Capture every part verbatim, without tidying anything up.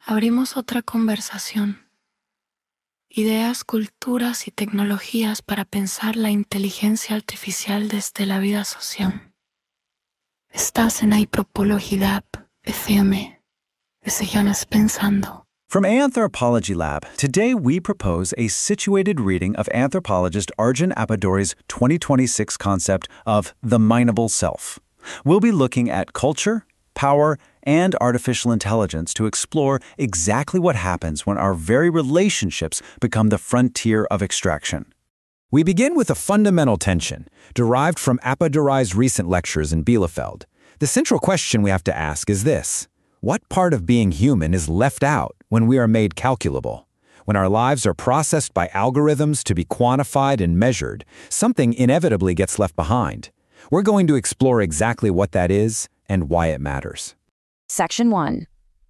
abrimos otra conversación. Ideas, culturas y tecnologías para pensar la inteligencia artificial desde la vida social. Estás en Anthropology F M. Sigamos pensando. From Anthropology Lab, today we propose a situated reading of anthropologist Arjun Appadury's twenty twenty-six concept of the mineable self. We'll be looking at culture, power, and artificial intelligence to explore exactly what happens when our very relationships become the frontier of extraction. We begin with a fundamental tension, derived from Appadury's recent lectures in Bielefeld. The central question we have to ask is this: what part of being human is left out when we are made calculable? When our lives are processed by algorithms to be quantified and measured, something inevitably gets left behind. We're going to explore exactly what that is and why it matters. Section one.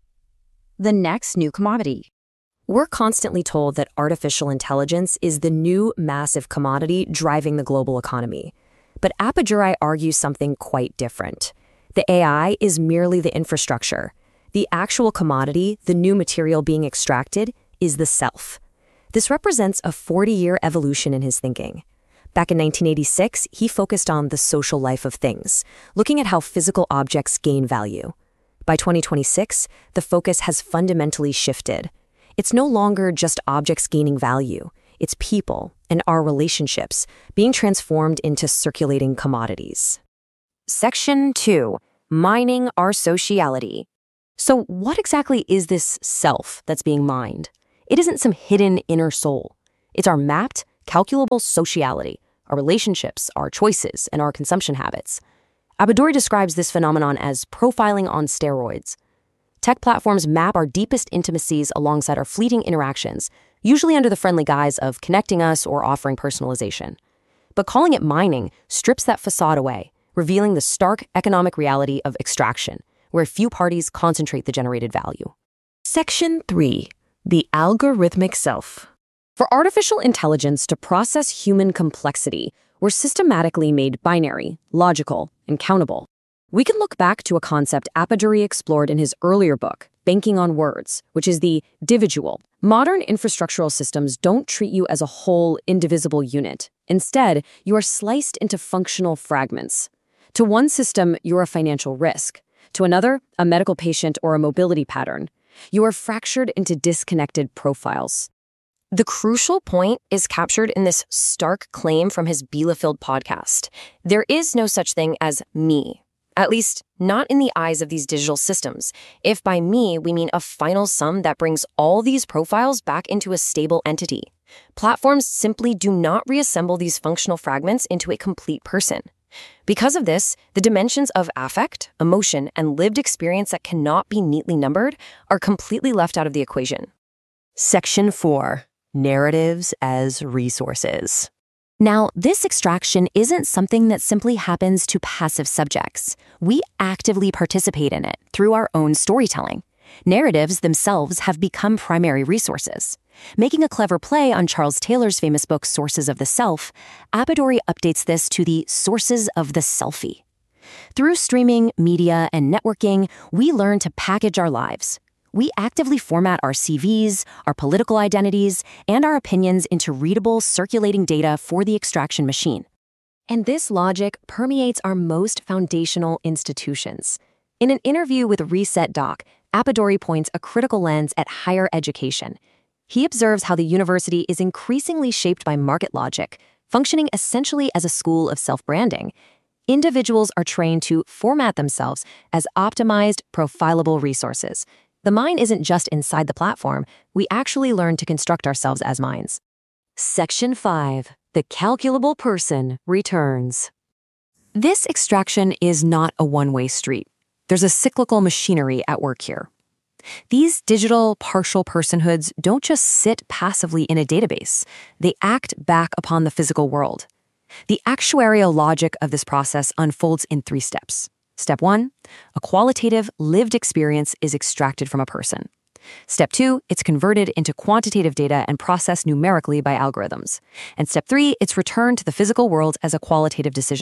The next new commodity. We're constantly told that artificial intelligence is the new massive commodity driving the global economy. But Appadury argues something quite different. The A I is merely the infrastructure. The actual commodity, the new material being extracted, is the self. This represents a forty-year evolution in his thinking. Back in nineteen eighty-six, he focused on the social life of things, looking at how physical objects gain value. By twenty twenty-six, the focus has fundamentally shifted. It's no longer just objects gaining value. It's people and our relationships being transformed into circulating commodities. Section two. Mining our sociality. So what exactly is this self that's being mined? It isn't some hidden inner soul. It's our mapped, calculable sociality, our relationships, our choices, and our consumption habits. Appadury describes this phenomenon as profiling on steroids. Tech platforms map our deepest intimacies alongside our fleeting interactions, usually under the friendly guise of connecting us or offering personalization. But calling it mining strips that facade away, revealing the stark economic reality of extraction, where few parties concentrate the generated value. Section three. The algorithmic self. For artificial intelligence to process human complexity, we're systematically made binary, logical, and countable. We can look back to a concept Appadury explored in his earlier book, Banking on Words, which is the dividual. Modern infrastructural systems don't treat you as a whole, indivisible unit. Instead, you are sliced into functional fragments. To one system, you're a financial risk. To another, a medical patient or a mobility pattern. You are fractured into disconnected profiles. The crucial point is captured in this stark claim from his Bielefeld podcast. There is no such thing as me, at least not in the eyes of these digital systems. If by me, we mean a final sum that brings all these profiles back into a stable entity. Platforms simply do not reassemble these functional fragments into a complete person. Because of this, the dimensions of affect, emotion, and lived experience that cannot be neatly numbered are completely left out of the equation. Section four. Narratives as resources. Now, this extraction isn't something that simply happens to passive subjects. We actively participate in it through our own storytelling. Narratives themselves have become primary resources. Making a clever play on Charles Taylor's famous book, Sources of the Self, Appadury updates this to the sources of the selfie. Through streaming, media, and networking, we learn to package our lives. We actively format our C Vs, our political identities, and our opinions into readable, circulating data for the extraction machine. And this logic permeates our most foundational institutions. In an interview with Reset Doc, Appadury points a critical lens at higher education. He observes how the university is increasingly shaped by market logic, functioning essentially as a school of self-branding. Individuals are trained to format themselves as optimized, profilable resources. The mind isn't just inside the platform. We actually learn to construct ourselves as minds. Section five. The calculable person returns. This extraction is not a one-way street. There's a cyclical machinery at work here. These digital partial personhoods don't just sit passively in a database. They act back upon the physical world. The actuarial logic of this process unfolds in three steps. Step one, a qualitative, lived experience is extracted from a person. Step two, it's converted into quantitative data and processed numerically by algorithms. And step three, it's returned to the physical world as a qualitative decision.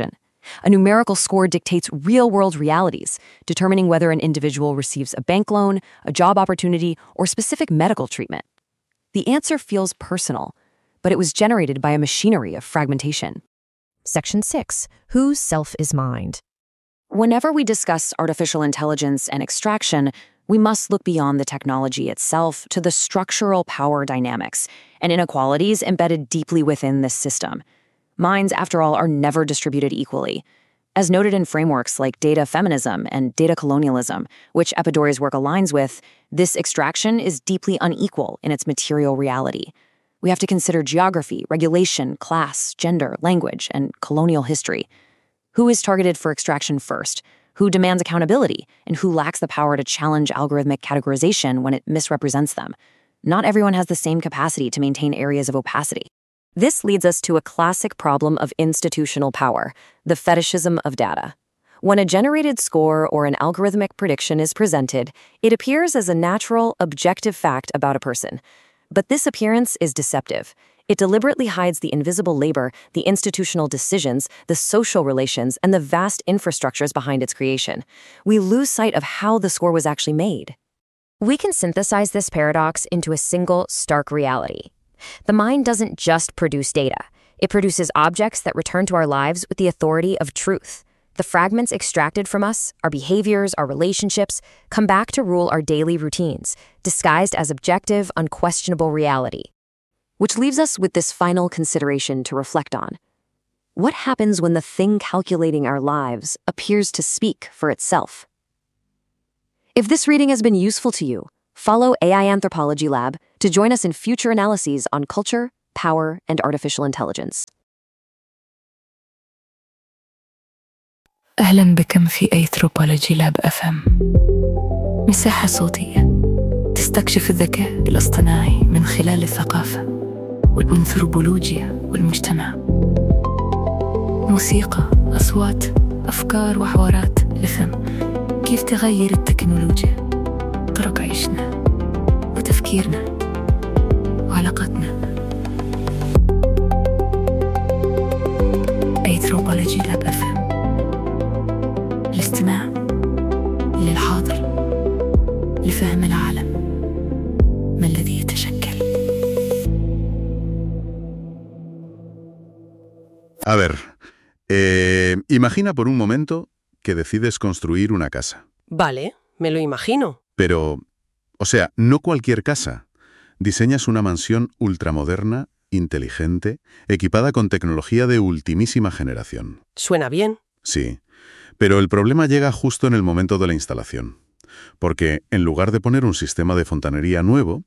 A numerical score dictates real-world realities, determining whether an individual receives a bank loan, a job opportunity, or specific medical treatment. The answer feels personal, but it was generated by a machinery of fragmentation. Section six. Whose self is mind? Whenever we discuss artificial intelligence and extraction, we must look beyond the technology itself to the structural power dynamics and inequalities embedded deeply within this system. Minds, after all, are never distributed equally. As noted in frameworks like data feminism and data colonialism, which Epidore's work aligns with, this extraction is deeply unequal in its material reality. We have to consider geography, regulation, class, gender, language, and colonial history. Who is targeted for extraction first? Who demands accountability? And who lacks the power to challenge algorithmic categorization when it misrepresents them? Not everyone has the same capacity to maintain areas of opacity. This leads us to a classic problem of institutional power, the fetishism of data. When a generated score or an algorithmic prediction is presented, it appears as a natural, objective fact about a person. But this appearance is deceptive. It deliberately hides the invisible labor, the institutional decisions, the social relations, and the vast infrastructures behind its creation. We lose sight of how the score was actually made. We can synthesize this paradox into a single, stark reality. The mind doesn't just produce data. It produces objects that return to our lives with the authority of truth. The fragments extracted from us, our behaviors, our relationships, come back to rule our daily routines, disguised as objective, unquestionable reality. Which leaves us with this final consideration to reflect on. What happens when the thing calculating our lives appears to speak for itself? If this reading has been useful to you, follow A I Anthropology Lab to join us in future analyses on culture, power, and artificial intelligence. أهلا بكم في Anthropology Lab إف إم، مساحة صوتية تستكشف الذكاء الاصطناعي من خلال الثقافة والأنثروبولوجيا والمجتمع. موسيقى، أصوات، أفكار وحوارات لفهم كيف تغير التكنولوجيا طرق عيشنا وتفكيرنا وعلاقاتنا. Anthropology Lab إف إم، الاستماع للحاضر لفهم العالم ما الذي يتشكل. A ver, eh, imagina por un momento que decides construir una casa. Vale, me lo imagino. Pero, o sea, no cualquier casa. Diseñas una mansión ultramoderna, inteligente, equipada con tecnología de ultimísima generación. Suena bien. Sí, pero el problema llega justo en el momento de la instalación. Porque en lugar de poner un sistema de fontanería nuevo,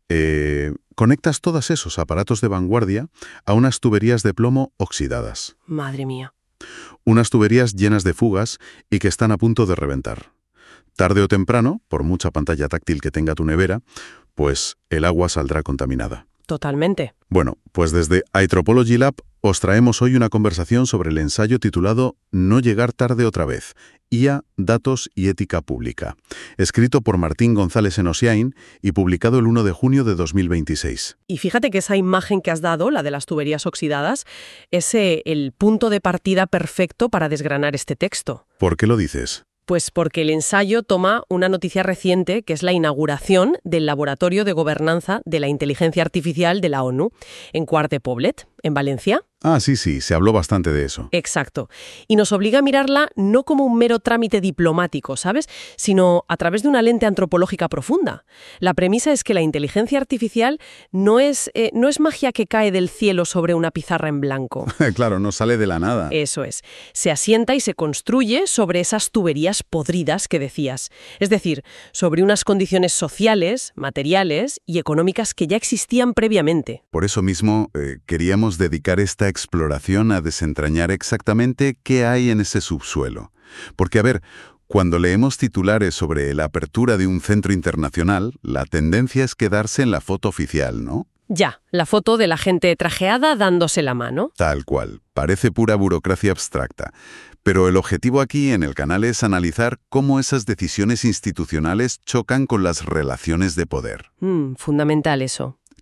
eh, conectas todos esos aparatos de vanguardia a unas tuberías de plomo oxidadas. Madre mía. Unas tuberías llenas de fugas y que están a punto de reventar. Tarde o temprano, por mucha pantalla táctil que tenga tu nevera, pues el agua saldrá contaminada. Totalmente. Bueno, pues desde Anthropology Lab os traemos hoy una conversación sobre el ensayo titulado No llegar tarde otra vez, I A, datos y ética pública, escrito por Martín González Enosiain y publicado el uno de junio de dos mil veintiséis. Y fíjate que esa imagen que has dado, la de las tuberías oxidadas, es eh, el punto de partida perfecto para desgranar este texto. ¿Por qué lo dices? Pues porque el ensayo toma una noticia reciente, que es la inauguración del Laboratorio de Gobernanza de la Inteligencia Artificial de la ONU, en Quart de Poblet, en Valencia. Ah, sí, sí, se habló bastante de eso. Exacto. Y nos obliga a mirarla no como un mero trámite diplomático, ¿sabes? Sino a través de una lente antropológica profunda. La premisa es que la inteligencia artificial no es, eh, no es magia que cae del cielo sobre una pizarra en blanco. Claro, no sale de la nada. Eso es. Se asienta y se construye sobre esas tuberías podridas que decías. Es decir, sobre unas condiciones sociales, materiales y económicas que ya existían previamente. Por eso mismo eh, queríamos dedicar esta exploración a desentrañar exactamente qué hay en ese subsuelo. Porque, a ver, cuando leemos titulares sobre la apertura de un centro internacional, la tendencia es quedarse en la foto oficial, ¿no? Ya, la foto de la gente trajeada dándose la mano. Tal cual. Parece pura burocracia abstracta. Pero el objetivo aquí en el canal es analizar cómo esas decisiones institucionales chocan con las relaciones de poder. Mm, fundamental eso.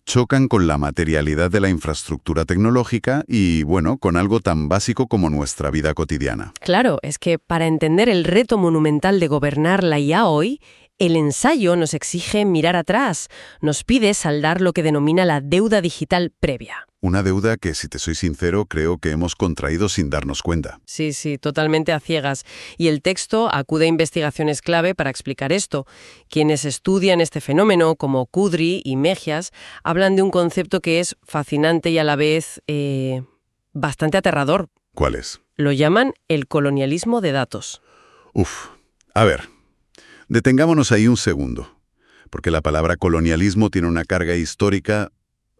chocan con la materialidad de la infraestructura tecnológica y, bueno, con algo tan básico como nuestra vida cotidiana. Claro, es que para entender el reto monumental de gobernar la I A hoy, el ensayo nos exige mirar atrás, nos pide saldar lo que denomina la deuda digital previa. Una deuda que, si te soy sincero, creo que hemos contraído sin darnos cuenta. Sí, sí, totalmente a ciegas. Y el texto acude a investigaciones clave para explicar esto. Quienes estudian este fenómeno, como Kudry y Mejias, hablan de un concepto que es fascinante y a la vez eh, bastante aterrador. ¿Cuál es? Lo llaman el colonialismo de datos. Uf, a ver, detengámonos ahí un segundo, porque la palabra colonialismo tiene una carga histórica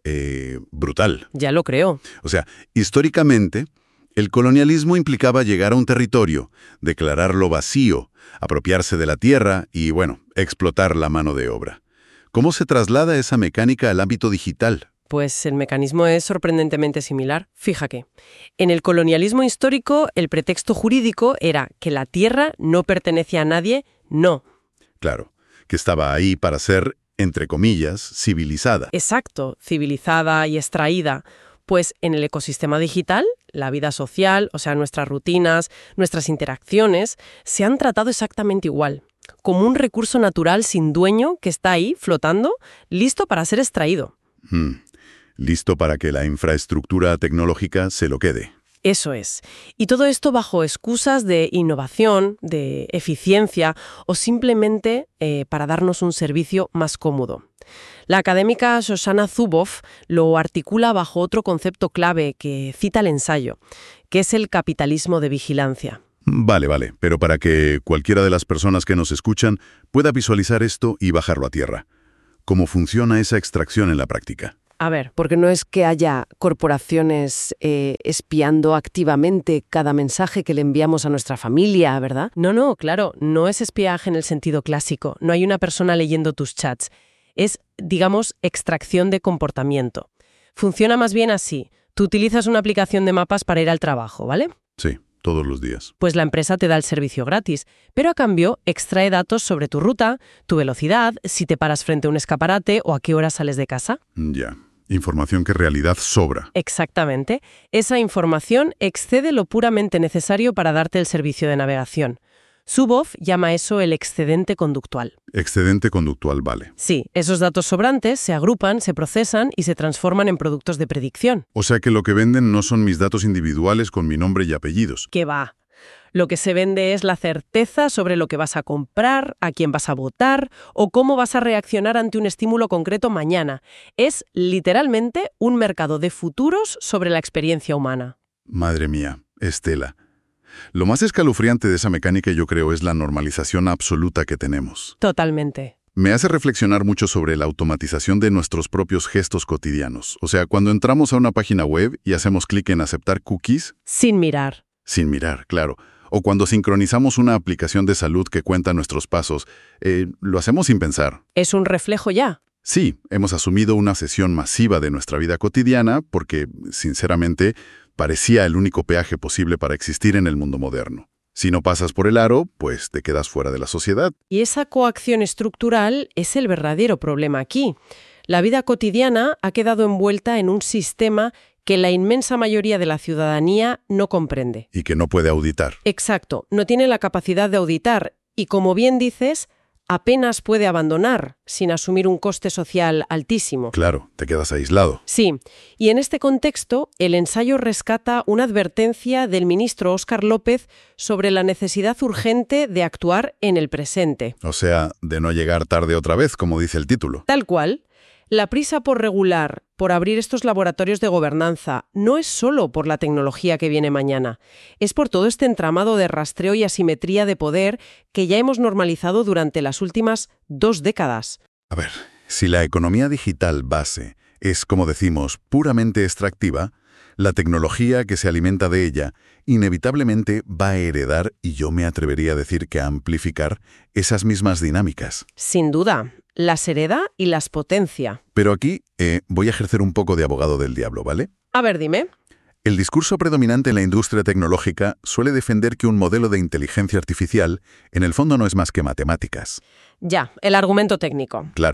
Eh, brutal. Ya lo creo. O sea, históricamente, el colonialismo implicaba llegar a un territorio, declararlo vacío, apropiarse de la tierra y, bueno, explotar la mano de obra. ¿Cómo se traslada esa mecánica al ámbito digital? Pues el mecanismo es sorprendentemente similar. Fíjate, en el colonialismo histórico, el pretexto jurídico era que la tierra no pertenecía a nadie, no. Claro, que estaba ahí para ser, entre comillas, civilizada. Exacto, civilizada y extraída. Pues en el ecosistema digital, la vida social, o sea, nuestras rutinas, nuestras interacciones, se han tratado exactamente igual, como un recurso natural sin dueño que está ahí, flotando, listo para ser extraído. Hmm. Listo para que la infraestructura tecnológica se lo quede. Eso es. Y todo esto bajo excusas de innovación, de eficiencia o simplemente eh, para darnos un servicio más cómodo. La académica Shoshana Zuboff lo articula bajo otro concepto clave que cita el ensayo, que es el capitalismo de vigilancia. Vale, vale, pero para que cualquiera de las personas que nos escuchan pueda visualizar esto y bajarlo a tierra. ¿Cómo funciona esa extracción en la práctica? A ver, porque no es que haya corporaciones eh, espiando activamente cada mensaje que le enviamos a nuestra familia, ¿verdad? No, no, claro, no es espiaje en el sentido clásico. No hay una persona leyendo tus chats. Es, digamos, extracción de comportamiento. Funciona más bien así. Tú utilizas una aplicación de mapas para ir al trabajo, ¿vale? Sí, todos los días. Pues la empresa te da el servicio gratis, pero a cambio extrae datos sobre tu ruta, tu velocidad, si te paras frente a un escaparate o a qué hora sales de casa. Ya. Información que en realidad sobra. Exactamente. Esa información excede lo puramente necesario para darte el servicio de navegación. Zuboff llama eso el excedente conductual. Excedente conductual, vale. Sí, esos datos sobrantes se agrupan, se procesan y se transforman en productos de predicción. O sea que lo que venden no son mis datos individuales con mi nombre y apellidos. ¿Qué va? Lo que se vende es la certeza sobre lo que vas a comprar, a quién vas a votar o cómo vas a reaccionar ante un estímulo concreto mañana. Es literalmente un mercado de futuros sobre la experiencia humana. Madre mía, Estela. Lo más escalofriante de esa mecánica, yo creo, es la normalización absoluta que tenemos. Totalmente. Me hace reflexionar mucho sobre la automatización de nuestros propios gestos cotidianos. O sea, cuando entramos a una página web y hacemos clic en aceptar cookies. Sin mirar. Sin mirar, claro. O cuando sincronizamos una aplicación de salud que cuenta nuestros pasos, eh, lo hacemos sin pensar. Es un reflejo ya. Sí, hemos asumido una sesión masiva de nuestra vida cotidiana porque, sinceramente, parecía el único peaje posible para existir en el mundo moderno. Si no pasas por el aro, pues te quedas fuera de la sociedad. Y esa coacción estructural es el verdadero problema aquí. La vida cotidiana ha quedado envuelta en un sistema que la inmensa mayoría de la ciudadanía no comprende. Y que no puede auditar. Exacto, no tiene la capacidad de auditar y, como bien dices, apenas puede abandonar sin asumir un coste social altísimo. Claro, te quedas aislado. Sí, y en este contexto, el ensayo rescata una advertencia del ministro Óscar López sobre la necesidad urgente de actuar en el presente. O sea, de no llegar tarde otra vez, como dice el título. Tal cual. La prisa por regular, por abrir estos laboratorios de gobernanza, no es solo por la tecnología que viene mañana. Es por todo este entramado de rastreo y asimetría de poder que ya hemos normalizado durante las últimas dos décadas. A ver, si la economía digital base es, como decimos, puramente extractiva, la tecnología que se alimenta de ella inevitablemente va a heredar, y yo me atrevería a decir que a amplificar, esas mismas dinámicas. Sin duda. Las hereda y las potencia. Pero aquí eh, voy a ejercer un poco de abogado del diablo, ¿vale? A ver, dime. El discurso predominante en la industria tecnológica suele defender que un modelo de inteligencia artificial en el fondo no es más que matemáticas. Ya, el argumento técnico. Claro,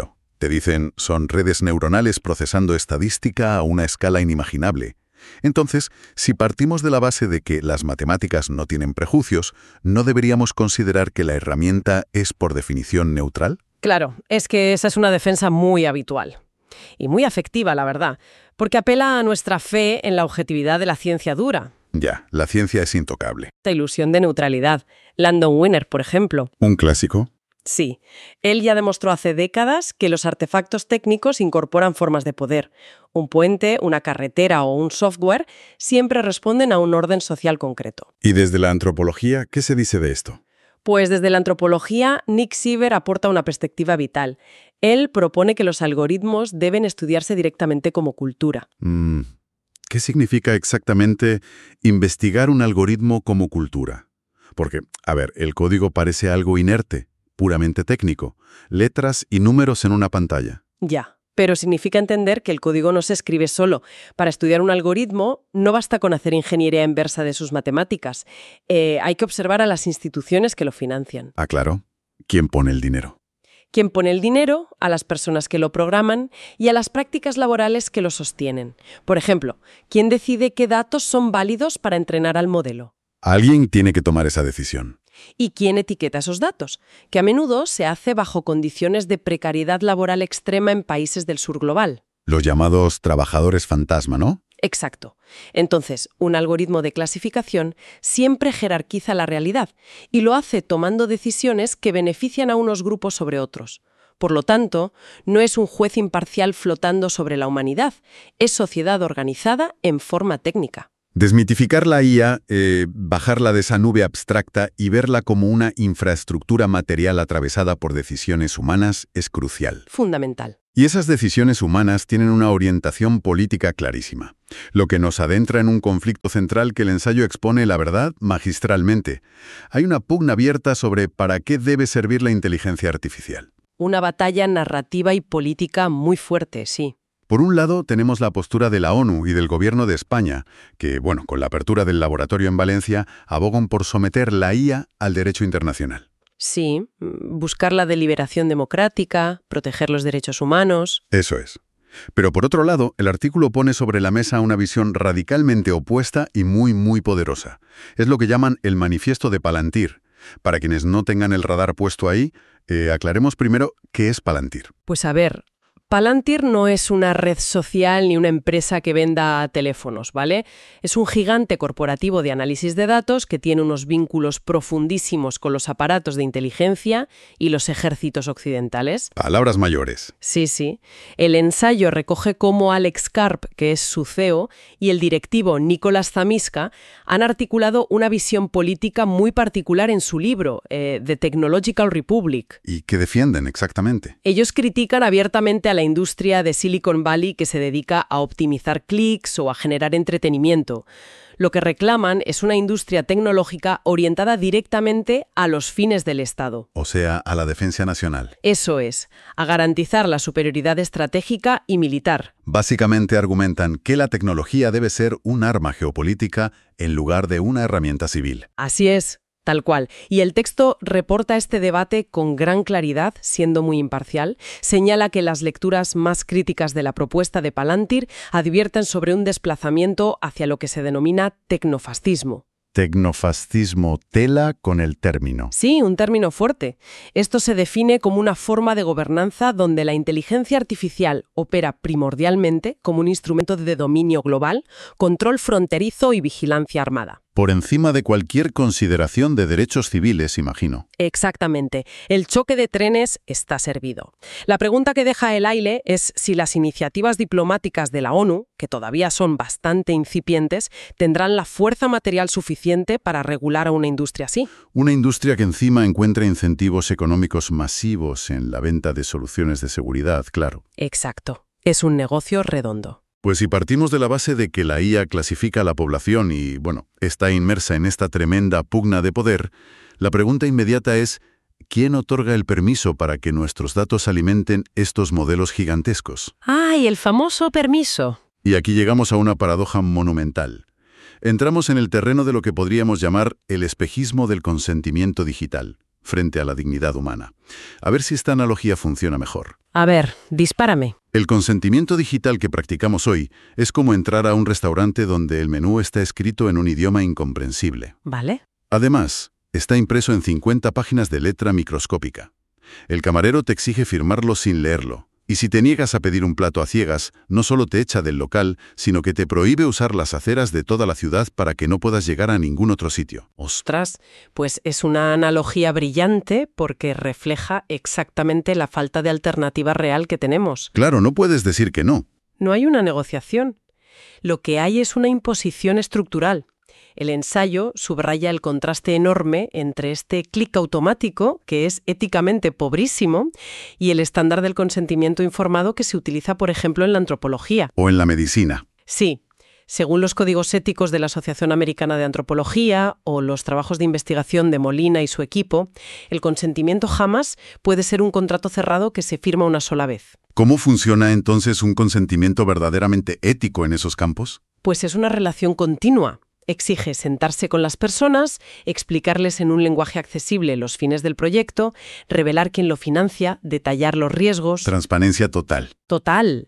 Te dicen, son redes neuronales procesando estadística a una escala inimaginable. Entonces, si partimos de la base de que las matemáticas no tienen prejuicios, ¿no deberíamos considerar que la herramienta es por definición neutral? Claro, es que esa es una defensa muy habitual. Y muy afectiva, la verdad, porque apela a nuestra fe en la objetividad de la ciencia dura. Ya, la ciencia es intocable. Esta ilusión de neutralidad. Landon Winner, por ejemplo. ¿Un clásico? Sí, él ya demostró hace décadas que los artefactos técnicos incorporan formas de poder. Un puente, una carretera o un software siempre responden a un orden social concreto. ¿Y desde la antropología qué se dice de esto? Pues desde la antropología, Nick Siever aporta una perspectiva vital. Él propone que los algoritmos deben estudiarse directamente como cultura. Mm, ¿Qué significa exactamente investigar un algoritmo como cultura? Porque, a ver, el código parece algo inerte, puramente técnico, letras y números en una pantalla. Ya, pero significa entender que el código no se escribe solo. Para estudiar un algoritmo no basta con hacer ingeniería inversa de sus matemáticas. Eh, hay que observar a las instituciones que lo financian. Ah, claro. ¿Quién pone el dinero? Quien pone el dinero, a las personas que lo programan y a las prácticas laborales que lo sostienen. Por ejemplo, ¿quién decide qué datos son válidos para entrenar al modelo? Alguien tiene que tomar esa decisión. ¿Y quién etiqueta esos datos? Que a menudo se hace bajo condiciones de precariedad laboral extrema en países del sur global. Los llamados trabajadores fantasma, ¿no? Exacto. Entonces, un algoritmo de clasificación siempre jerarquiza la realidad y lo hace tomando decisiones que benefician a unos grupos sobre otros. Por lo tanto, no es un juez imparcial flotando sobre la humanidad, es sociedad organizada en forma técnica. Desmitificar la I A, eh, bajarla de esa nube abstracta y verla como una infraestructura material atravesada por decisiones humanas es crucial. Fundamental. Y esas decisiones humanas tienen una orientación política clarísima, lo que nos adentra en un conflicto central que el ensayo expone, la verdad, magistralmente. Hay una pugna abierta sobre para qué debe servir la inteligencia artificial. Una batalla narrativa y política muy fuerte, sí. Por un lado, tenemos la postura de la ONU y del Gobierno de España, que, bueno, con la apertura del laboratorio en Valencia, abogan por someter la I A al derecho internacional. Sí, buscar la deliberación democrática, proteger los derechos humanos. Eso es. Pero por otro lado, el artículo pone sobre la mesa una visión radicalmente opuesta y muy, muy poderosa. Es lo que llaman el manifiesto de Palantir. Para quienes no tengan el radar puesto ahí, eh, aclaremos primero qué es Palantir. Pues a ver, Palantir no es una red social ni una empresa que venda teléfonos, ¿vale? Es un gigante corporativo de análisis de datos que tiene unos vínculos profundísimos con los aparatos de inteligencia y los ejércitos occidentales. Palabras mayores. Sí, sí. El ensayo recoge cómo Alex Karp, que es su C E O, y el directivo Nicolás Zamiska han articulado una visión política muy particular en su libro, eh, The Technological Republic. ¿Y qué defienden exactamente? Ellos critican abiertamente a la industria de Silicon Valley que se dedica a optimizar clics o a generar entretenimiento. Lo que reclaman es una industria tecnológica orientada directamente a los fines del Estado. O sea, a la defensa nacional. Eso es, a garantizar la superioridad estratégica y militar. Básicamente argumentan que la tecnología debe ser un arma geopolítica en lugar de una herramienta civil. Así es. Tal cual. Y el texto reporta este debate con gran claridad, siendo muy imparcial. Señala que las lecturas más críticas de la propuesta de Palantir advierten sobre un desplazamiento hacia lo que se denomina tecnofascismo. Tecnofascismo, tela con el término. Sí, un término fuerte. Esto se define como una forma de gobernanza donde la inteligencia artificial opera primordialmente como un instrumento de dominio global, control fronterizo y vigilancia armada. Por encima de cualquier consideración de derechos civiles, imagino. Exactamente. El choque de trenes está servido. La pregunta que deja el aire es si las iniciativas diplomáticas de la ONU, que todavía son bastante incipientes, tendrán la fuerza material suficiente para regular a una industria así. Una industria que encima encuentra incentivos económicos masivos en la venta de soluciones de seguridad, claro. Exacto. Es un negocio redondo. Pues si partimos de la base de que la I A clasifica a la población y, bueno, está inmersa en esta tremenda pugna de poder, la pregunta inmediata es, ¿quién otorga el permiso para que nuestros datos alimenten estos modelos gigantescos? ¡Ay, el famoso permiso! Y aquí llegamos a una paradoja monumental. Entramos en el terreno de lo que podríamos llamar el espejismo del consentimiento digital. frente a la dignidad humana. A ver si esta analogía funciona mejor. A ver, dispárame. El consentimiento digital que practicamos hoy es como entrar a un restaurante donde el menú está escrito en un idioma incomprensible. ¿Vale? Además, está impreso en cincuenta páginas de letra microscópica. El camarero te exige firmarlo sin leerlo. Y si te niegas a pedir un plato a ciegas, no solo te echa del local, sino que te prohíbe usar las aceras de toda la ciudad para que no puedas llegar a ningún otro sitio. Ostras, pues es una analogía brillante porque refleja exactamente la falta de alternativa real que tenemos. Claro, no puedes decir que no. No hay una negociación. Lo que hay es una imposición estructural. El ensayo subraya el contraste enorme entre este clic automático, que es éticamente pobrísimo, y el estándar del consentimiento informado que se utiliza, por ejemplo, en la antropología. O en la medicina. Sí. Según los códigos éticos de la Asociación Americana de Antropología o los trabajos de investigación de Molina y su equipo, el consentimiento jamás puede ser un contrato cerrado que se firma una sola vez. ¿Cómo funciona entonces un consentimiento verdaderamente ético en esos campos? Pues es una relación continua. Exige sentarse con las personas, explicarles en un lenguaje accesible los fines del proyecto, revelar quién lo financia, detallar los riesgos. Transparencia total. Total.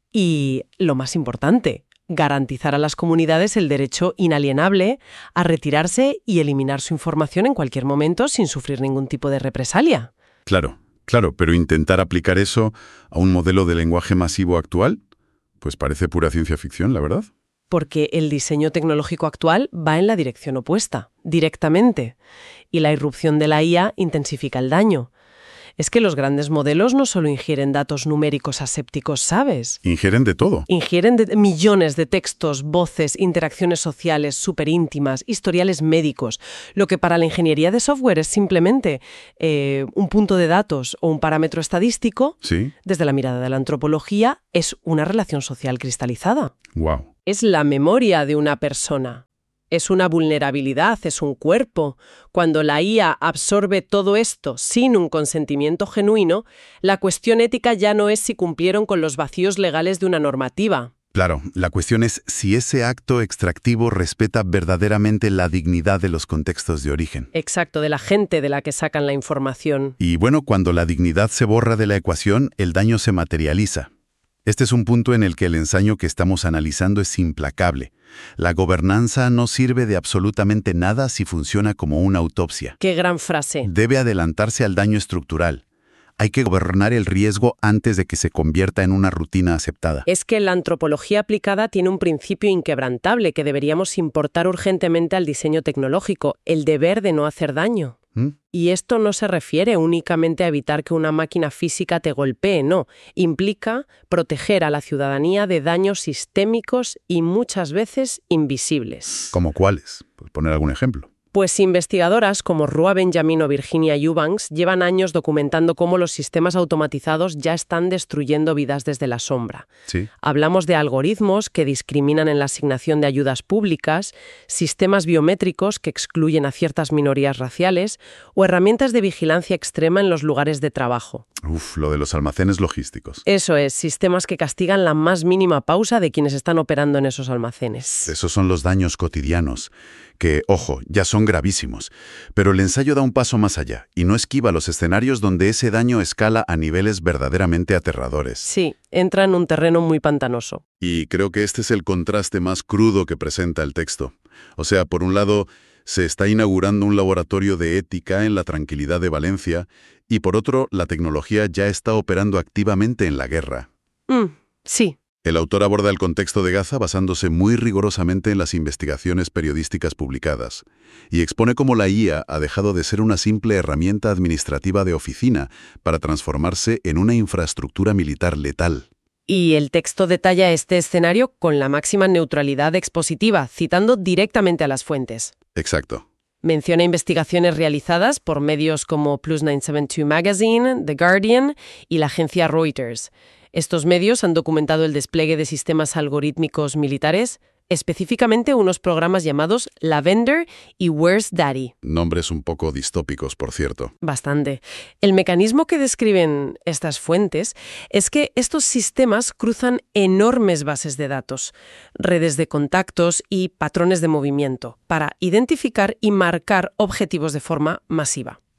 Y, lo más importante, garantizar a las comunidades el derecho inalienable a retirarse y eliminar su información en cualquier momento sin sufrir ningún tipo de represalia. Claro, claro, pero intentar aplicar eso a un modelo de lenguaje masivo actual, pues parece pura ciencia ficción, la verdad. Porque el diseño tecnológico actual va en la dirección opuesta, directamente, y la irrupción de la I A intensifica el daño. Es que los grandes modelos no solo ingieren datos numéricos asépticos, ¿sabes? Ingieren de todo. Ingieren de millones de textos, voces, interacciones sociales superíntimas, historiales médicos, lo que para la ingeniería de software es simplemente eh, un punto de datos o un parámetro estadístico. Sí. Desde la mirada de la antropología es una relación social cristalizada. Wow. Es la memoria de una persona. Es una vulnerabilidad, es un cuerpo. Cuando la I A absorbe todo esto sin un consentimiento genuino, la cuestión ética ya no es si cumplieron con los vacíos legales de una normativa. Claro, la cuestión es si ese acto extractivo respeta verdaderamente la dignidad de los contextos de origen. Exacto, de la gente de la que sacan la información. Y bueno, cuando la dignidad se borra de la ecuación, el daño se materializa. Este es un punto en el que el ensayo que estamos analizando es implacable. La gobernanza no sirve de absolutamente nada si funciona como una autopsia. ¡Qué gran frase! Debe adelantarse al daño estructural. Hay que gobernar el riesgo antes de que se convierta en una rutina aceptada. Es que la antropología aplicada tiene un principio inquebrantable que deberíamos importar urgentemente al diseño tecnológico, el deber de no hacer daño. ¿Mm? Y esto no se refiere únicamente a evitar que una máquina física te golpee, no. Implica proteger a la ciudadanía de daños sistémicos y muchas veces invisibles. ¿Cómo cuáles? Pues poner algún ejemplo. Pues investigadoras como Rua Benjamin o Virginia Eubanks llevan años documentando cómo los sistemas automatizados ya están destruyendo vidas desde la sombra. Sí. Hablamos de algoritmos que discriminan en la asignación de ayudas públicas, sistemas biométricos que excluyen a ciertas minorías raciales o herramientas de vigilancia extrema en los lugares de trabajo. Uf, lo de los almacenes logísticos. Eso es, sistemas que castigan la más mínima pausa de quienes están operando en esos almacenes. Esos son los daños cotidianos, que, ojo, ya son gravísimos. Pero el ensayo da un paso más allá y no esquiva los escenarios donde ese daño escala a niveles verdaderamente aterradores. Sí, entra en un terreno muy pantanoso. Y creo que este es el contraste más crudo que presenta el texto. O sea, por un lado, se está inaugurando un laboratorio de ética en la tranquilidad de Valencia y por otro, la tecnología ya está operando activamente en la guerra. Mm, sí. El autor aborda el contexto de Gaza basándose muy rigurosamente en las investigaciones periodísticas publicadas y expone cómo la I A ha dejado de ser una simple herramienta administrativa de oficina para transformarse en una infraestructura militar letal. Y el texto detalla este escenario con la máxima neutralidad expositiva, citando directamente a las fuentes. Exacto. Menciona investigaciones realizadas por medios como Plus novecientos setenta y dos Magazine, The Guardian y la agencia Reuters. Estos medios han documentado el despliegue de sistemas algorítmicos militares, específicamente unos programas llamados Lavender y Where's Daddy. Nombres un poco distópicos, por cierto. Bastante. El mecanismo que describen estas fuentes es que estos sistemas cruzan enormes bases de datos, redes de contactos y patrones de movimiento para identificar y marcar objetivos de forma masiva.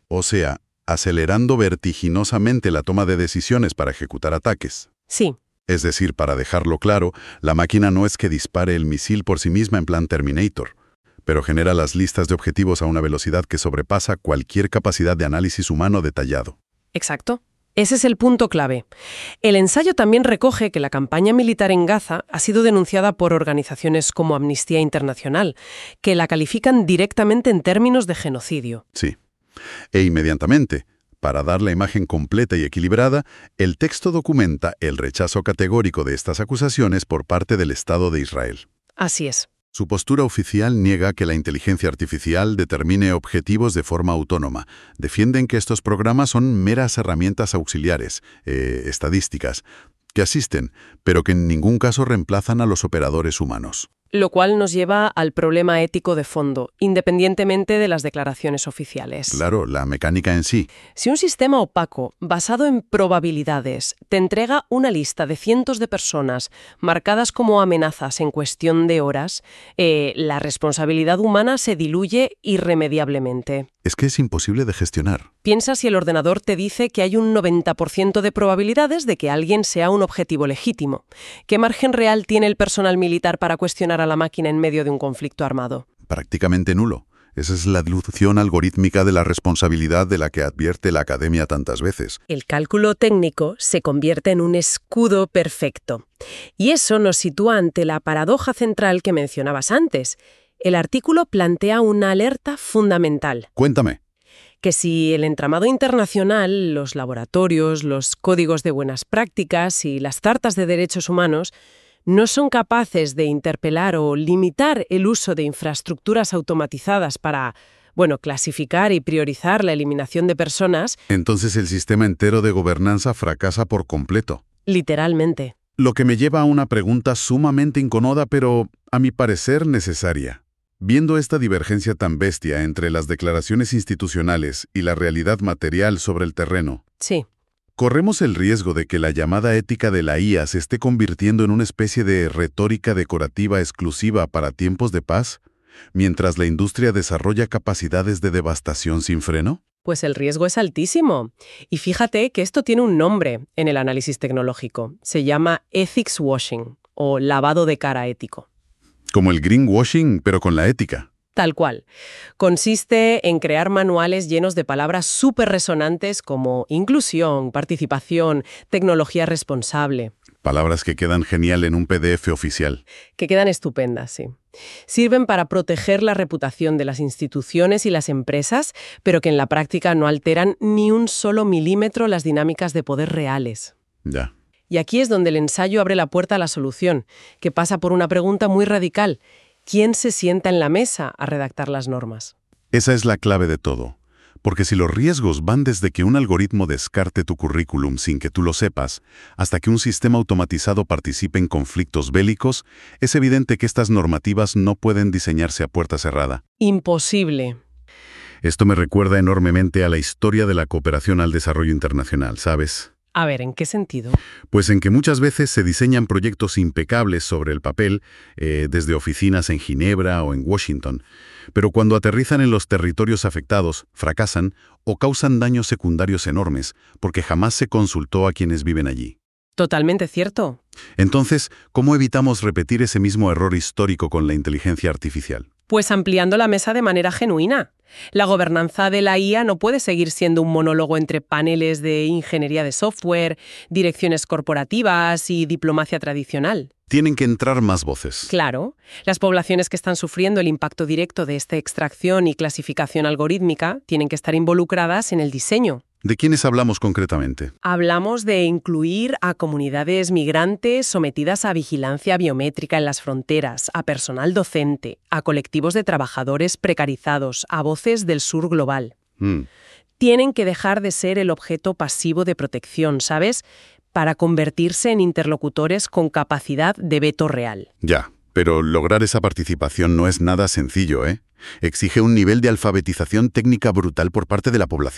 O sea, acelerando vertiginosamente la toma de decisiones para ejecutar ataques. Sí. Es decir, para dejarlo claro, la máquina no es que dispare el misil por sí misma en plan Terminator, pero genera las listas de objetivos a una velocidad que sobrepasa cualquier capacidad de análisis humano detallado. Exacto. Ese es el punto clave. El ensayo también recoge que la campaña militar en Gaza ha sido denunciada por organizaciones como Amnistía Internacional, que la califican directamente en términos de genocidio. Sí. E inmediatamente, para dar la imagen completa y equilibrada, el texto documenta el rechazo categórico de estas acusaciones por parte del Estado de Israel. Así es. Su postura oficial niega que la inteligencia artificial determine objetivos de forma autónoma. Defienden que estos programas son meras herramientas auxiliares, eh, estadísticas, que asisten, pero que en ningún caso reemplazan a los operadores humanos. Lo cual nos lleva al problema ético de fondo, independientemente de las declaraciones oficiales. Claro, la mecánica en sí. Si un sistema opaco, basado en probabilidades, te entrega una lista de cientos de personas marcadas como amenazas en cuestión de horas, eh, la responsabilidad humana se diluye irremediablemente. Es que es imposible de gestionar. Piensa si el ordenador te dice que hay un noventa por ciento de probabilidades de que alguien sea un objetivo legítimo. ¿Qué margen real tiene el personal militar para cuestionar a la máquina en medio de un conflicto armado? Prácticamente nulo. Esa es la dilución algorítmica de la responsabilidad de la que advierte la academia tantas veces. El cálculo técnico se convierte en un escudo perfecto. Y eso nos sitúa ante la paradoja central que mencionabas antes. El artículo plantea una alerta fundamental. Cuéntame. Que si el entramado internacional, los laboratorios, los códigos de buenas prácticas y las cartas de derechos humanos no son capaces de interpelar o limitar el uso de infraestructuras automatizadas para, bueno, clasificar y priorizar la eliminación de personas, entonces el sistema entero de gobernanza fracasa por completo. Literalmente. Lo que me lleva a una pregunta sumamente incómoda, pero, a mi parecer, necesaria. Viendo esta divergencia tan bestia entre las declaraciones institucionales y la realidad material sobre el terreno, sí. ¿corremos el riesgo de que la llamada ética de la I A se esté convirtiendo en una especie de retórica decorativa exclusiva para tiempos de paz, mientras la industria desarrolla capacidades de devastación sin freno? Pues el riesgo es altísimo. Y fíjate que esto tiene un nombre en el análisis tecnológico. Se llama ethics washing, o lavado de cara ético. Como el greenwashing, pero con la ética. Tal cual. Consiste en crear manuales llenos de palabras súper resonantes como inclusión, participación, tecnología responsable. Palabras que quedan genial en un P D F oficial. Que quedan estupendas, sí. Sirven para proteger la reputación de las instituciones y las empresas, pero que en la práctica no alteran ni un solo milímetro las dinámicas de poder reales. Ya. Y aquí es donde el ensayo abre la puerta a la solución, que pasa por una pregunta muy radical. ¿Quién se sienta en la mesa a redactar las normas? Esa es la clave de todo. Porque si los riesgos van desde que un algoritmo descarte tu currículum sin que tú lo sepas, hasta que un sistema automatizado participe en conflictos bélicos, es evidente que estas normativas no pueden diseñarse a puerta cerrada. Imposible. Esto me recuerda enormemente a la historia de la cooperación al desarrollo internacional, ¿sabes? A ver, ¿en qué sentido? Pues en que muchas veces se diseñan proyectos impecables sobre el papel, eh, desde oficinas en Ginebra o en Washington, pero cuando aterrizan en los territorios afectados, fracasan o causan daños secundarios enormes, porque jamás se consultó a quienes viven allí. Totalmente cierto. Entonces, ¿cómo evitamos repetir ese mismo error histórico con la inteligencia artificial? Pues ampliando la mesa de manera genuina. La gobernanza de la I A no puede seguir siendo un monólogo entre paneles de ingeniería de software, direcciones corporativas y diplomacia tradicional. Tienen que entrar más voces. Claro. Las poblaciones que están sufriendo el impacto directo de esta extracción y clasificación algorítmica tienen que estar involucradas en el diseño. ¿De quiénes hablamos concretamente? Hablamos de incluir a comunidades migrantes sometidas a vigilancia biométrica en las fronteras, a personal docente, a colectivos de trabajadores precarizados, a voces del sur global. Mm. Tienen que dejar de ser el objeto pasivo de protección, ¿sabes?, para convertirse en interlocutores con capacidad de veto real. Ya, pero lograr esa participación no es nada sencillo, ¿eh? Exige un nivel de alfabetización técnica brutal por parte de la población.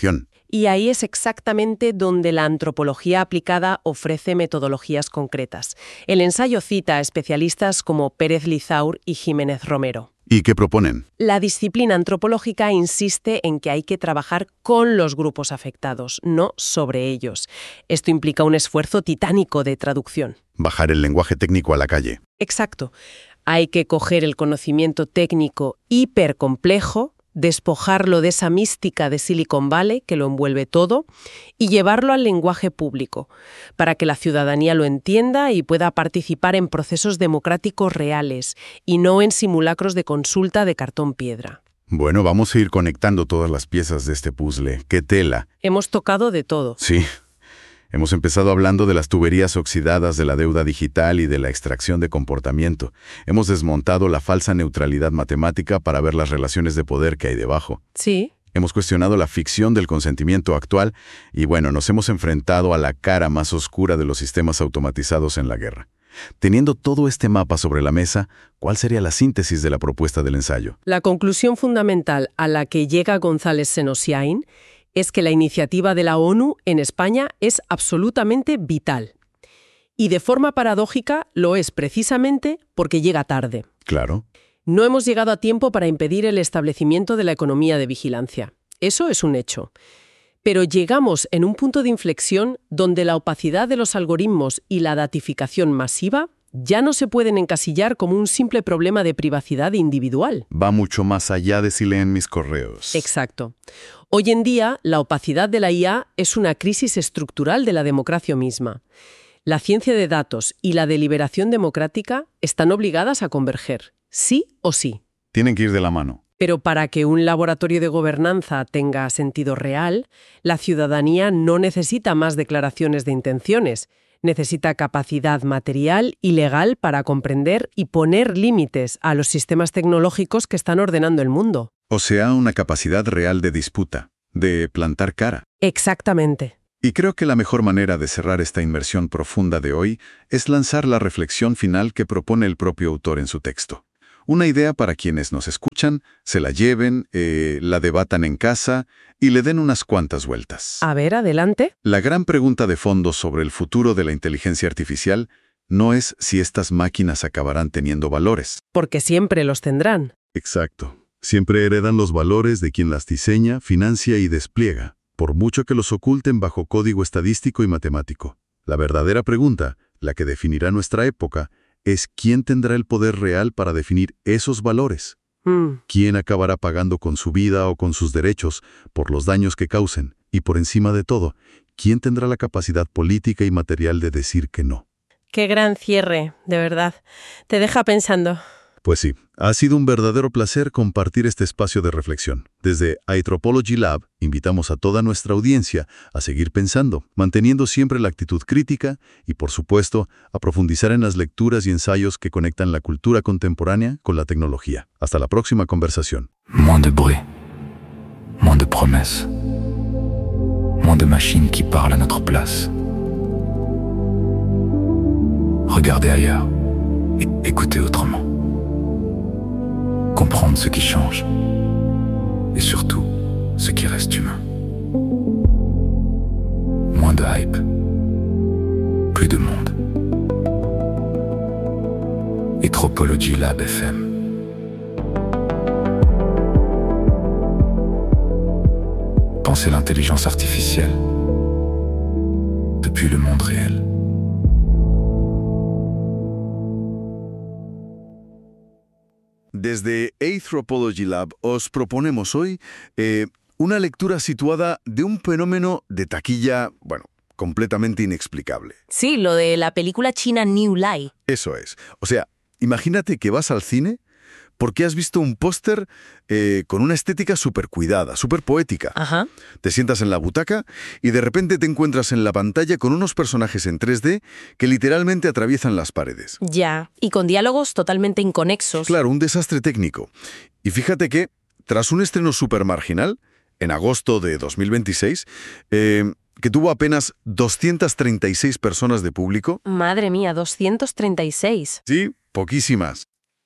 Y ahí es exactamente donde la antropología aplicada ofrece metodologías concretas. El ensayo cita a especialistas como Pérez Lizaur y Jiménez Romero. ¿Y qué proponen? La disciplina antropológica insiste en que hay que trabajar con los grupos afectados, no sobre ellos. Esto implica un esfuerzo titánico de traducción. Bajar el lenguaje técnico a la calle. Exacto. Hay que coger el conocimiento técnico hipercomplejo, despojarlo de esa mística de Silicon Valley que lo envuelve todo y llevarlo al lenguaje público, para que la ciudadanía lo entienda y pueda participar en procesos democráticos reales y no en simulacros de consulta de cartón piedra. Bueno, vamos a ir conectando todas las piezas de este puzzle. ¡Qué tela! Hemos tocado de todo. Sí. Hemos empezado hablando de las tuberías oxidadas de la deuda digital y de la extracción de comportamiento. Hemos desmontado la falsa neutralidad matemática para ver las relaciones de poder que hay debajo. Sí. Hemos cuestionado la ficción del consentimiento actual y, bueno, nos hemos enfrentado a la cara más oscura de los sistemas automatizados en la guerra. Teniendo todo este mapa sobre la mesa, ¿cuál sería la síntesis de la propuesta del ensayo? La conclusión fundamental a la que llega González Senosiain es que la iniciativa de la ONU en España es absolutamente vital. Y de forma paradójica lo es precisamente porque llega tarde. Claro. No hemos llegado a tiempo para impedir el establecimiento de la economía de vigilancia. Eso es un hecho. Pero llegamos en un punto de inflexión donde la opacidad de los algoritmos y la datificación masiva ya no se pueden encasillar como un simple problema de privacidad individual. Va mucho más allá de si leen mis correos. Exacto. Hoy en día, la opacidad de la I A es una crisis estructural de la democracia misma. La ciencia de datos y la deliberación democrática están obligadas a converger, sí o sí. Tienen que ir de la mano. Pero para que un laboratorio de gobernanza tenga sentido real, la ciudadanía no necesita más declaraciones de intenciones. Necesita capacidad material y legal para comprender y poner límites a los sistemas tecnológicos que están ordenando el mundo. O sea, una capacidad real de disputa, de plantar cara. Exactamente. Y creo que la mejor manera de cerrar esta inmersión profunda de hoy es lanzar la reflexión final que propone el propio autor en su texto. Una idea para quienes nos escuchan, se la lleven, eh, la debatan en casa y le den unas cuantas vueltas. A ver, adelante. La gran pregunta de fondo sobre el futuro de la inteligencia artificial no es si estas máquinas acabarán teniendo valores. Porque siempre los tendrán. Exacto. Siempre heredan los valores de quien las diseña, financia y despliega, por mucho que los oculten bajo código estadístico y matemático. La verdadera pregunta, la que definirá nuestra época, es quién tendrá el poder real para definir esos valores. Mm. ¿Quién acabará pagando con su vida o con sus derechos por los daños que causen? Y por encima de todo, ¿quién tendrá la capacidad política y material de decir que no? Qué gran cierre, de verdad. Te deja pensando. Pues sí, ha sido un verdadero placer compartir este espacio de reflexión. Desde Anthropology Lab, invitamos a toda nuestra audiencia a seguir pensando, manteniendo siempre la actitud crítica y, por supuesto, a profundizar en las lecturas y ensayos que conectan la cultura contemporánea con la tecnología. Hasta la próxima conversación. Moins de bruit, moins de promesses, moins de machines qui parlent à notre place. Regardez ailleurs et écoutez autrement. Comprendre ce qui change et surtout ce qui reste humain. Moins de hype, plus de monde. Anthropology Lab F M. Pensez l'intelligence artificielle depuis le monde réel. Desde Anthropology Lab os proponemos hoy eh, una lectura situada de un fenómeno de taquilla, bueno, completamente inexplicable. Sí, lo de la película china New Lie. Eso es. O sea, imagínate que vas al cine porque has visto un póster eh, con una estética súper cuidada, súper poética. Ajá. Te sientas en la butaca y de repente te encuentras en la pantalla con unos personajes en tres D que literalmente atraviesan las paredes. Ya, y con diálogos totalmente inconexos. Claro, un desastre técnico. Y fíjate que, tras un estreno súper marginal, en agosto de dos mil veintiséis, eh, que tuvo apenas doscientas treinta y seis personas de público. Madre mía, doscientas treinta y seis. Sí, poquísimas.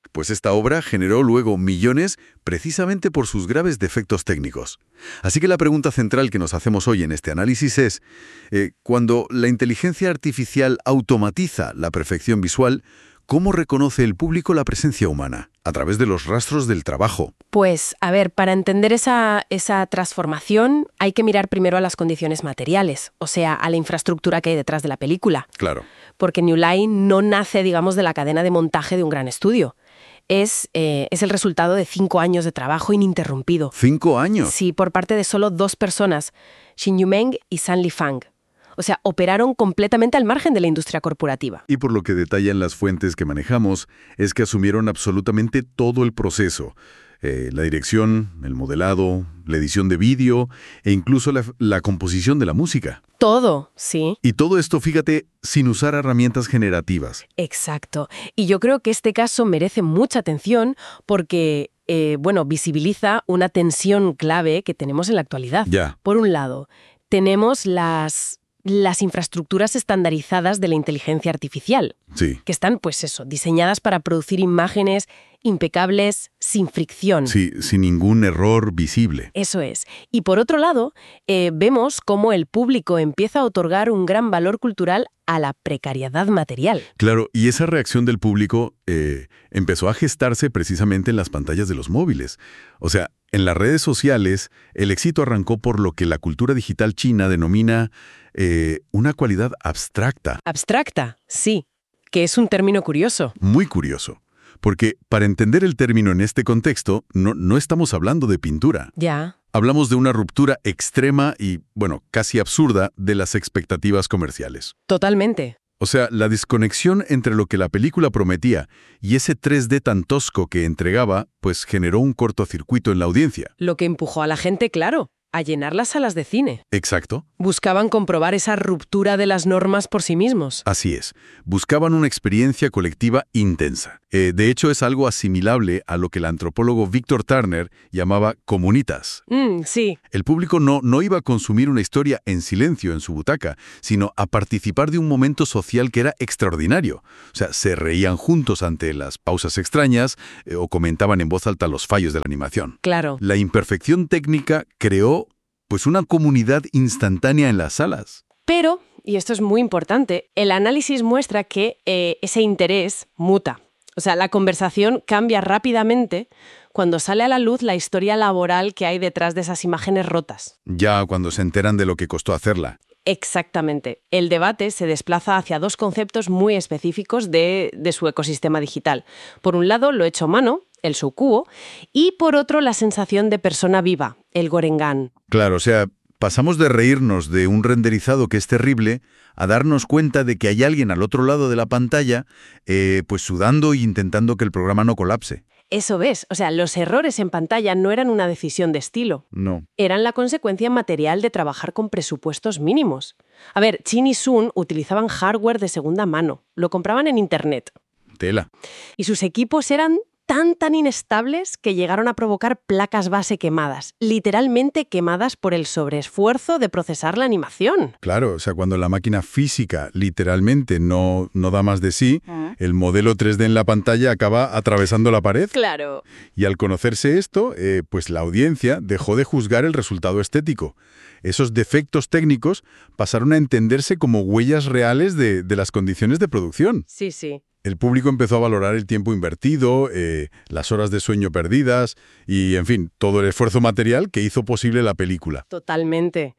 Pues esta obra generó luego millones precisamente por sus graves defectos técnicos. Así que la pregunta central que nos hacemos hoy en este análisis es, eh, cuando la inteligencia artificial automatiza la perfección visual, ¿cómo reconoce el público la presencia humana? A través de los rastros del trabajo. Pues, a ver, para entender esa, esa transformación hay que mirar primero a las condiciones materiales, o sea, a la infraestructura que hay detrás de la película. Claro. Porque New Line no nace, digamos, de la cadena de montaje de un gran estudio. Es, eh, es el resultado de cinco años de trabajo ininterrumpido. ¿Cinco años? Sí, por parte de solo dos personas, Xin Yumeng y San Lifang. O sea, operaron completamente al margen de la industria corporativa. Y por lo que detallan las fuentes que manejamos, es que asumieron absolutamente todo el proceso. Eh, la dirección, el modelado, la edición de vídeo e incluso la, la composición de la música. Todo, sí. Y todo esto, fíjate, sin usar herramientas generativas. Exacto. Y yo creo que este caso merece mucha atención porque, eh, bueno, visibiliza una tensión clave que tenemos en la actualidad. Ya. Por un lado, tenemos las... las infraestructuras estandarizadas de la inteligencia artificial, Sí. que están, pues eso, diseñadas para producir imágenes impecables, sin fricción. Sí, sin ningún error visible. Eso es. Y por otro lado, eh, vemos cómo el público empieza a otorgar un gran valor cultural a la precariedad material. Claro, y esa reacción del público eh, empezó a gestarse precisamente en las pantallas de los móviles. O sea, en las redes sociales, el éxito arrancó por lo que la cultura digital china denomina eh, una cualidad abstracta. Abstracta, sí, que es un término curioso. Muy curioso. Porque para entender el término en este contexto, no, no estamos hablando de pintura. Ya. Hablamos de una ruptura extrema y, bueno, casi absurda de las expectativas comerciales. Totalmente. O sea, la desconexión entre lo que la película prometía y ese tres D tan tosco que entregaba, pues generó un cortocircuito en la audiencia. Lo que empujó a la gente, claro, a llenar las salas de cine. Exacto. Buscaban comprobar esa ruptura de las normas por sí mismos. Así es. Buscaban una experiencia colectiva intensa. Eh, de hecho, es algo asimilable a lo que el antropólogo Víctor Turner llamaba comunitas. Mm, sí. El público no, no iba a consumir una historia en silencio en su butaca, sino a participar de un momento social que era extraordinario. O sea, se reían juntos ante las pausas extrañas eh, o comentaban en voz alta los fallos de la animación. Claro. La imperfección técnica creó, pues, una comunidad instantánea en las salas. Pero, y esto es muy importante, el análisis muestra que eh, ese interés muta. O sea, la conversación cambia rápidamente cuando sale a la luz la historia laboral que hay detrás de esas imágenes rotas. Ya cuando se enteran de lo que costó hacerla. Exactamente. El debate se desplaza hacia dos conceptos muy específicos de, de su ecosistema digital. Por un lado, lo hecho a mano, el shoukuo, y por otro, la sensación de persona viva, el gorengan. Claro, o sea, pasamos de reírnos de un renderizado que es terrible a darnos cuenta de que hay alguien al otro lado de la pantalla, eh, pues sudando e intentando que el programa no colapse. Eso ves, o sea, los errores en pantalla no eran una decisión de estilo. No. Eran la consecuencia material de trabajar con presupuestos mínimos. A ver, Chin y Sun utilizaban hardware de segunda mano, lo compraban en Internet. Tela. Y sus equipos eran tan, tan inestables que llegaron a provocar placas base quemadas, literalmente quemadas por el sobreesfuerzo de procesar la animación. Claro, o sea, cuando la máquina física literalmente no, no da más de sí, el modelo tres D en la pantalla acaba atravesando la pared. Claro. Y al conocerse esto, eh, pues la audiencia dejó de juzgar el resultado estético. Esos defectos técnicos pasaron a entenderse como huellas reales de, de las condiciones de producción. Sí, sí. El público empezó a valorar el tiempo invertido, eh, las horas de sueño perdidas y, en fin, todo el esfuerzo material que hizo posible la película. Totalmente.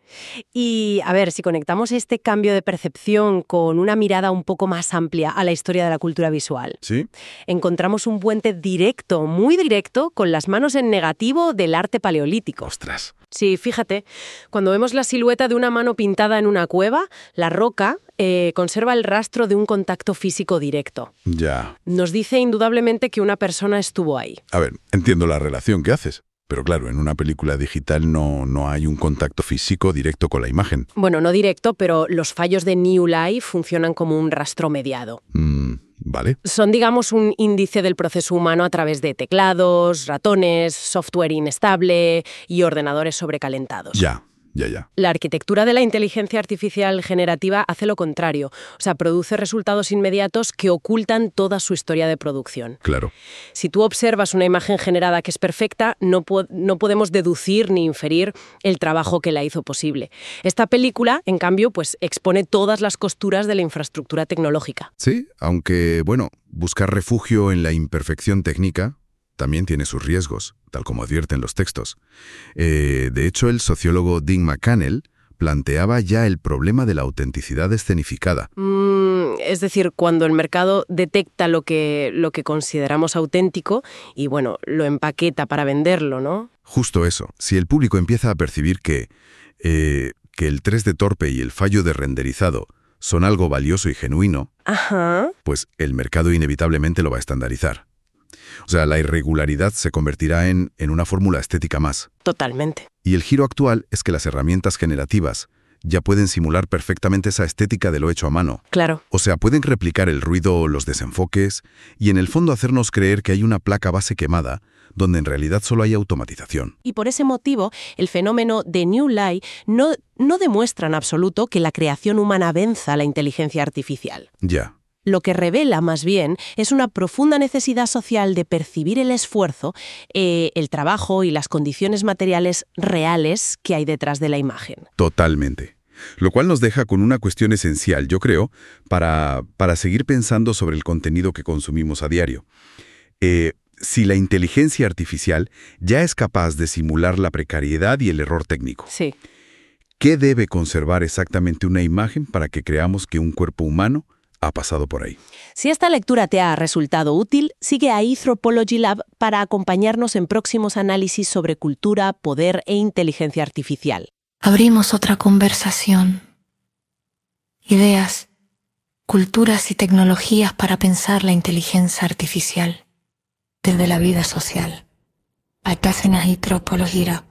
Y, a ver, si conectamos este cambio de percepción con una mirada un poco más amplia a la historia de la cultura visual, ¿Sí? encontramos un puente directo, muy directo, con las manos en negativo del arte paleolítico. ¡Ostras! Sí, fíjate, cuando vemos la silueta de una mano pintada en una cueva, la roca eh, conserva el rastro de un contacto físico directo. Ya. Nos dice indudablemente que una persona estuvo ahí. A ver, entiendo la relación que haces, pero claro, en una película digital no, no hay un contacto físico directo con la imagen. Bueno, no directo, pero los fallos de New Life funcionan como un rastro mediado. Mm, vale. Son, digamos, un índice del proceso humano a través de teclados, ratones, software inestable y ordenadores sobrecalentados. Ya. ya, ya. La arquitectura de la inteligencia artificial generativa hace lo contrario, o sea, produce resultados inmediatos que ocultan toda su historia de producción. Claro. Si tú observas una imagen generada que es perfecta, no, po- no podemos deducir ni inferir el trabajo que la hizo posible. Esta película, en cambio, pues expone todas las costuras de la infraestructura tecnológica. Sí, aunque, bueno, buscar refugio en la imperfección técnica también tiene sus riesgos, tal como advierten los textos. Eh, de hecho, el sociólogo Dean McCannell planteaba ya el problema de la autenticidad escenificada. Mm, es decir, cuando el mercado detecta lo que, lo que consideramos auténtico y, bueno, lo empaqueta para venderlo, ¿no? Justo eso. Si el público empieza a percibir que, eh, que el tres D torpe y el fallo de renderizado son algo valioso y genuino, Ajá. pues el mercado inevitablemente lo va a estandarizar. O sea, la irregularidad se convertirá en, en una fórmula estética más. Totalmente. Y el giro actual es que las herramientas generativas ya pueden simular perfectamente esa estética de lo hecho a mano. Claro. O sea, pueden replicar el ruido o los desenfoques y en el fondo hacernos creer que hay una placa base quemada donde en realidad solo hay automatización. Y por ese motivo, el fenómeno de New Lie no, no demuestra en absoluto que la creación humana venza a la inteligencia artificial. Ya. Lo que revela, más bien, es una profunda necesidad social de percibir el esfuerzo, eh, el trabajo y las condiciones materiales reales que hay detrás de la imagen. Totalmente. Lo cual nos deja con una cuestión esencial, yo creo, para, para seguir pensando sobre el contenido que consumimos a diario. Eh, si la inteligencia artificial ya es capaz de simular la precariedad y el error técnico, Sí. ¿qué debe conservar exactamente una imagen para que creamos que un cuerpo humano ha pasado por ahí? Si esta lectura te ha resultado útil, sigue a Anthropology Lab para acompañarnos en próximos análisis sobre cultura, poder e inteligencia artificial. Abrimos otra conversación. Ideas, culturas y tecnologías para pensar la inteligencia artificial desde la vida social. Acá en Anthropology Lab.